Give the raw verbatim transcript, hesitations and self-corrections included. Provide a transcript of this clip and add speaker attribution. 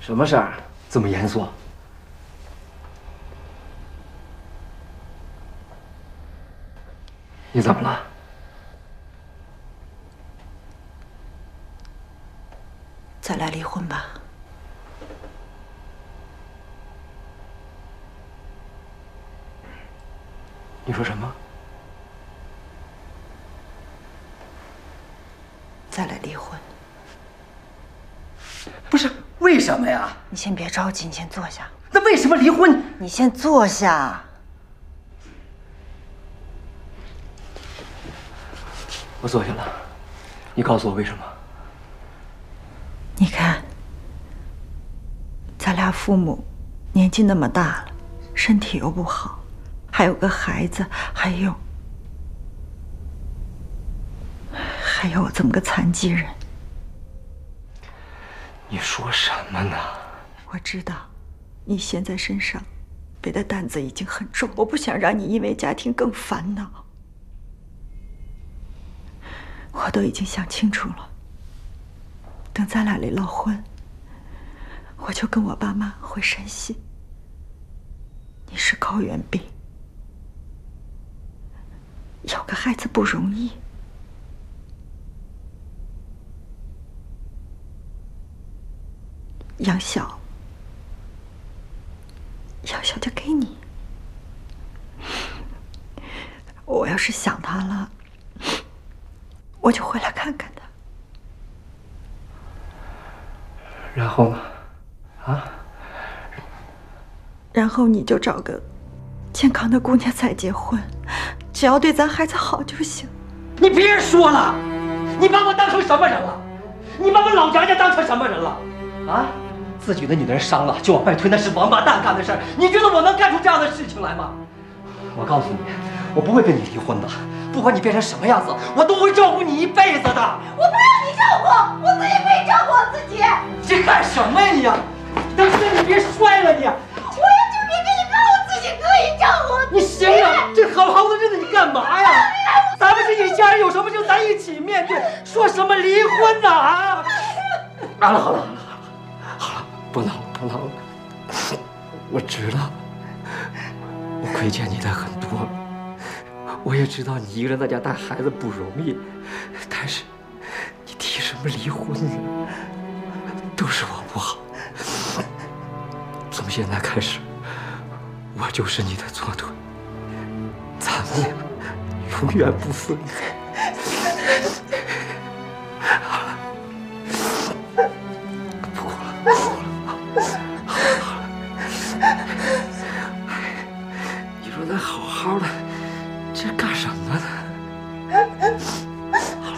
Speaker 1: 什么事儿这么严肃？你怎么了？
Speaker 2: 咱俩离婚吧。
Speaker 1: 你说什么？
Speaker 2: 咱俩离婚。
Speaker 1: 不是为什么呀？
Speaker 2: 你先别着急，你先坐下。
Speaker 1: 那为什么离婚？
Speaker 2: 你先坐下。
Speaker 1: 我坐下了，你告诉我为什么？
Speaker 2: 你看，咱俩父母年纪那么大了，身体又不好，还有个孩子，还有还有我这么个残疾人。
Speaker 1: 你说什么呢？
Speaker 2: 我知道，你现在身上背的担子已经很重，我不想让你因为家庭更烦恼。我都已经想清楚了，等咱俩离了婚，我就跟我爸妈回山西。你是高原病，有个孩子不容易。杨晓，杨晓就给你。我要是想他了，我就回来看看他。
Speaker 1: 然后呢？啊？
Speaker 2: 然后你就找个健康的姑娘再结婚，只要对咱孩子好就行。
Speaker 1: 你别说了，你把我当成什么人了？你把我老杨家当成什么人了？啊？自己的女人伤了就往外推，那是王八蛋干的事儿。你觉得我能干出这样的事情来吗？我告诉你，我不会跟你离婚的。不管你变成什么样子，我都会照顾你一辈子的。
Speaker 2: 我不让你照顾，我自己可以照顾我自己。
Speaker 1: 你干什么呀你？当心你别摔了你！
Speaker 2: 我要证明给你看，我自己可以照顾自己。
Speaker 1: 你行了，这好好的日子你干嘛呀？咱们是一家人，有什么事咱一起面对，说什么离婚呢？啊！好了好了好了好了，不闹了不闹了。我知道，我亏欠你的很多，我也知道你一个人在家带孩子不容易，但是你提什么离婚呢？都是我不好。从现在开始，我就是你的左腿，咱们俩永远不分开。好了，不哭了，不哭了，好了好了。你说咱好好的，这干什么呢？